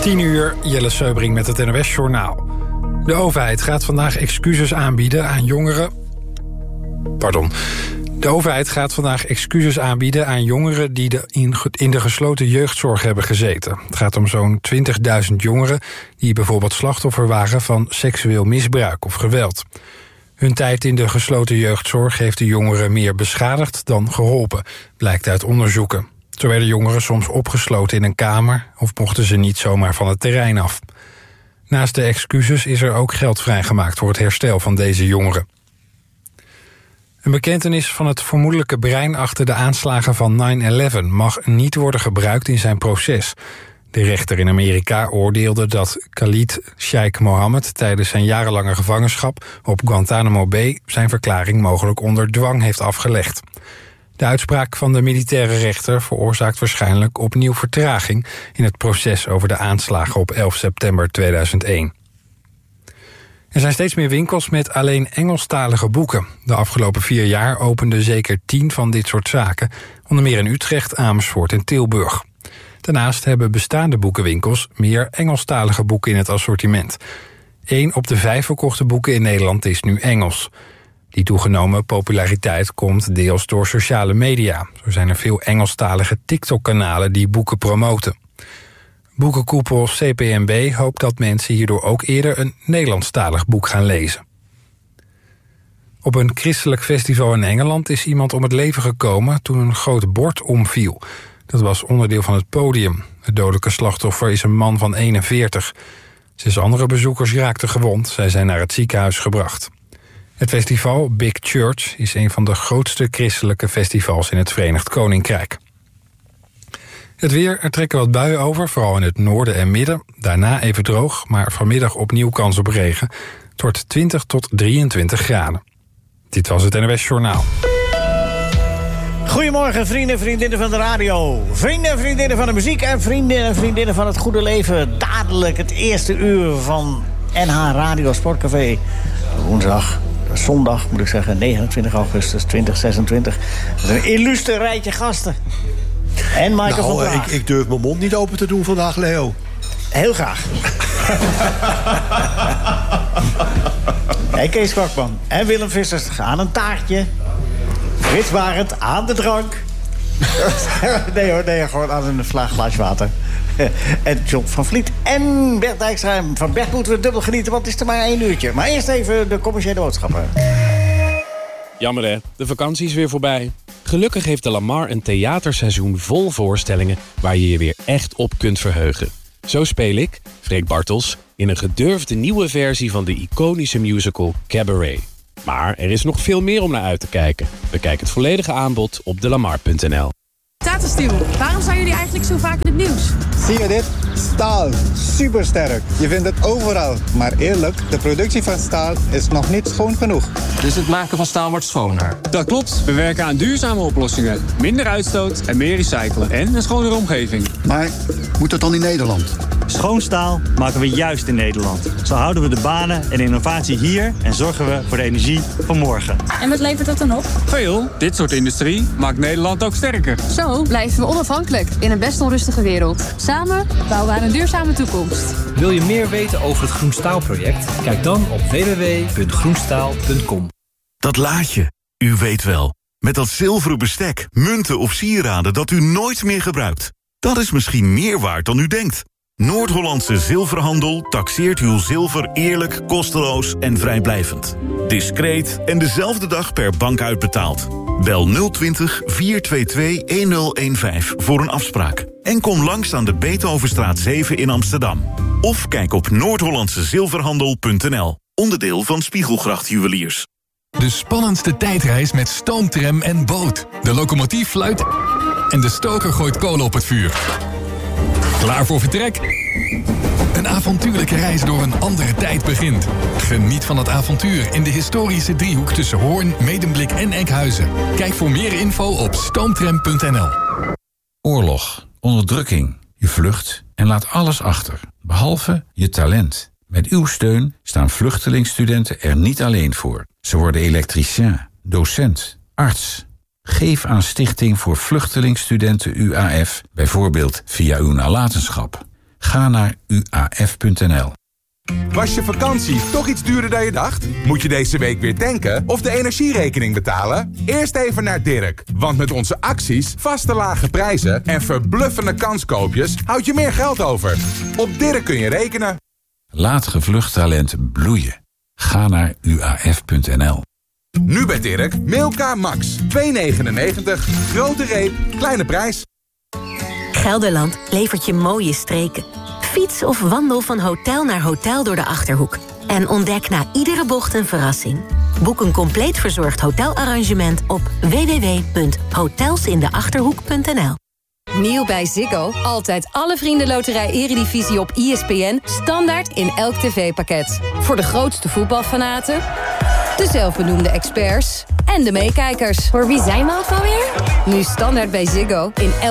10:00, Jelle Seubring met het NOS-journaal. De overheid gaat vandaag excuses aanbieden aan jongeren... De overheid gaat vandaag excuses aanbieden aan jongeren... die in de gesloten jeugdzorg hebben gezeten. Het gaat om zo'n 20.000 jongeren... die bijvoorbeeld slachtoffer waren van seksueel misbruik of geweld. Hun tijd in de gesloten jeugdzorg heeft de jongeren meer beschadigd dan geholpen... blijkt uit onderzoeken. Zo werden jongeren soms opgesloten in een kamer... of mochten ze niet zomaar van het terrein af. Naast de excuses is er ook geld vrijgemaakt... voor het herstel van deze jongeren. Een bekentenis van het vermoedelijke brein achter de aanslagen van 9/11... mag niet worden gebruikt in zijn proces. De rechter in Amerika oordeelde dat Khalid Sheikh Mohammed... tijdens zijn jarenlange gevangenschap op Guantanamo Bay... zijn verklaring mogelijk onder dwang heeft afgelegd. De uitspraak van de militaire rechter veroorzaakt waarschijnlijk opnieuw vertraging... in het proces over de aanslagen op 11 september 2001. Er zijn steeds meer winkels met alleen Engelstalige boeken. De afgelopen 4 jaar openden zeker 10 van dit soort zaken... onder meer in Utrecht, Amersfoort en Tilburg. Daarnaast hebben bestaande boekenwinkels meer Engelstalige boeken in het assortiment. 1 op de 5 verkochte boeken in Nederland is nu Engels. Die toegenomen populariteit komt deels door sociale media. Zo zijn er veel Engelstalige TikTok-kanalen die boeken promoten. Boekenkoepel CPMB hoopt dat mensen hierdoor ook eerder een Nederlandstalig boek gaan lezen. Op een christelijk festival in Engeland is iemand om het leven gekomen toen een groot bord omviel. Dat was onderdeel van het podium. Het dodelijke slachtoffer is een man van 41. 6 andere bezoekers raakten gewond. Zij zijn naar het ziekenhuis gebracht. Het festival Big Church is een van de grootste christelijke festivals in het Verenigd Koninkrijk. Het weer, er trekken wat buien over, vooral in het noorden en midden. Daarna even droog, maar vanmiddag opnieuw kans op regen. Het wordt 20 tot 23 graden. Dit was het NOS Journaal. Goedemorgen vrienden en vriendinnen van de radio. Vrienden en vriendinnen van de muziek en vrienden en vriendinnen van het goede leven. Dadelijk het eerste uur van NH Radio Sportcafé. Zondag moet ik zeggen, 29 augustus 2026. Dat is een illustre rijtje gasten. En Michael van Praag. Ik durf mijn mond niet open te doen vandaag, Leo. Heel graag. Hey, Kees Kwakman en Willem Vissers aan een taartje. Frits Barend aan de drank. nee, gewoon aan een glaasje water. En John van Vliet en Bert Dijkstra. Van Bert moeten we dubbel genieten, want het is er maar 1 uurtje. Maar eerst even de commerciële boodschappen. Jammer hè, de vakantie is weer voorbij. Gelukkig heeft de Lamar een theaterseizoen vol voorstellingen... waar je je weer echt op kunt verheugen. Zo speel ik, Freek Bartels, in een gedurfde nieuwe versie... van de iconische musical Cabaret. Maar er is nog veel meer om naar uit te kijken. Bekijk het volledige aanbod op delamar.nl. Tata Steel, waarom zijn jullie eigenlijk zo vaak in het nieuws? Zie je dit? Staal. Supersterk. Je vindt het overal. Maar eerlijk, de productie van staal is nog niet schoon genoeg. Dus het maken van staal wordt schoner? Dat klopt. We werken aan duurzame oplossingen. Minder uitstoot en meer recyclen. En een schonere omgeving. Maar moet dat dan in Nederland? Schoon staal maken we juist in Nederland. Zo houden we de banen en innovatie hier... en zorgen we voor de energie van morgen. En wat levert dat dan op? Veel. Dit soort industrie maakt Nederland ook sterker. Zo blijven we onafhankelijk in een best onrustige wereld. Samen bouwen we aan een duurzame toekomst. Wil je meer weten over het Groenstaalproject? Kijk dan op www.groenstaal.com. Dat laadje, u weet wel. Met dat zilveren bestek, munten of sieraden dat u nooit meer gebruikt. Dat is misschien meer waard dan u denkt. Noord-Hollandse Zilverhandel taxeert uw zilver eerlijk, kosteloos en vrijblijvend. Discreet en dezelfde dag per bank uitbetaald. Bel 020 422 1015 voor een afspraak. En kom langs aan de Beethovenstraat 7 in Amsterdam. Of kijk op noordhollandsezilverhandel.nl. Onderdeel van Spiegelgracht Juweliers. De spannendste tijdreis met stoomtram en boot. De locomotief fluit en de stoker gooit kolen op het vuur. Klaar voor vertrek? Een avontuurlijke reis door een andere tijd begint. Geniet van het avontuur in de historische driehoek tussen Hoorn, Medemblik en Enkhuizen. Kijk voor meer info op stoomtram.nl. Oorlog, onderdrukking, je vlucht en laat alles achter, behalve je talent. Met uw steun staan vluchtelingstudenten er niet alleen voor. Ze worden elektricien, docent, arts. Geef aan Stichting voor Vluchtelingstudenten UAF, bijvoorbeeld via uw nalatenschap. Ga naar uaf.nl. Was je vakantie toch iets duurder dan je dacht? Moet je deze week weer tanken of de energierekening betalen? Eerst even naar Dirk. Want met onze acties, vaste lage prijzen en verbluffende kanskoopjes houd je meer geld over. Op Dirk kun je rekenen. Laat gevlucht talent bloeien. Ga naar uaf.nl. Nu bij Dirk, Milka Max. 2,99. Grote reep, kleine prijs. Gelderland levert je mooie streken. Fiets of wandel van hotel naar hotel door de Achterhoek. En ontdek na iedere bocht een verrassing. Boek een compleet verzorgd hotelarrangement op www.hotelsindeachterhoek.nl. Nieuw bij Ziggo. Altijd alle Vriendenloterij Eredivisie op ESPN. Standaard in elk tv-pakket. Voor de grootste voetbalfanaten, de zelfbenoemde experts en de meekijkers. Voor wie zijn we ook alweer? Nu standaard bij Ziggo in elk